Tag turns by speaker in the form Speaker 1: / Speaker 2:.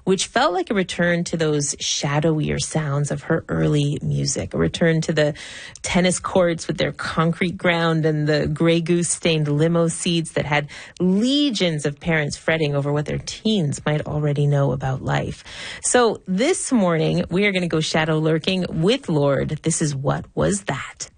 Speaker 1: which felt like a return to those shadowier sounds of her early music, a return to the tennis courts with their concrete ground and the Grey Goose-stained limo seats that had legions of parents fretting over what their teens might already know about life. So this morning, we are going to go shadow lurking with Lorde. This is What Was That?